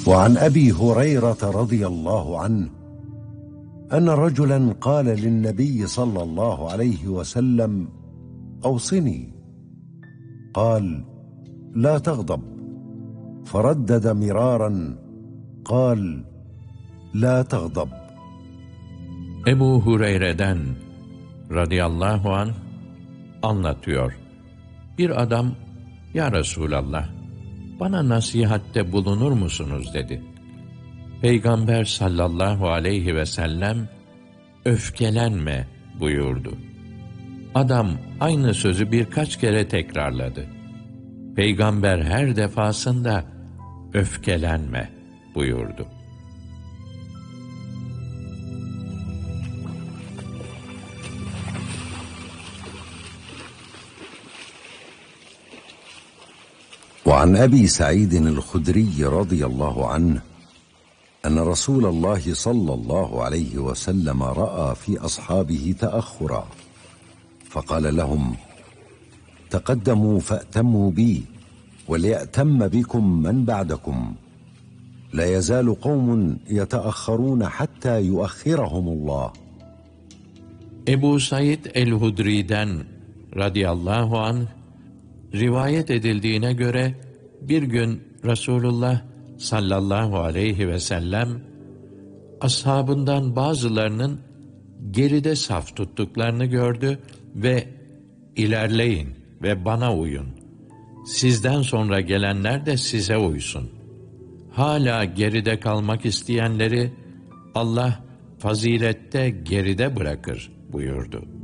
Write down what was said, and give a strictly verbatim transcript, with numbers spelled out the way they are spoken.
وعن أبي هريرة رضي الله عنه أن رجلا قال للنبي صلى الله عليه وسلم: أوصني. قال: لا تغضب. فردد مرارا قال: لا تغضب. Ebu Hureyre'den radıyallahu anh anlatıyor. Bir adam, "Ya Resulallah, bana nasihatte bulunur musunuz?" dedi. Peygamber sallallahu aleyhi ve sellem, "Öfkelenme" buyurdu. Adam aynı sözü birkaç kere tekrarladı. Peygamber her defasında "Öfkelenme" buyurdu. وعن أبي سعيد الخدري رضي الله عنه أن رسول الله صلى الله عليه وسلم رأى في أصحابه تأخرا فقال لهم: تقدموا فأتموا بي وليأتم بكم من بعدكم لا يزال قوم يتأخرون حتى يؤخرهم الله. Ebu Said el-Hudri'den radıyallahu anh rivayet edildiğine göre bir gün Resulullah sallallahu aleyhi ve sellem ashabından bazılarının geride saf tuttuklarını gördü ve "İlerleyin ve bana uyun. Sizden sonra gelenler de size uysun. Hala geride kalmak isteyenleri Allah fazilette geride bırakır" buyurdu.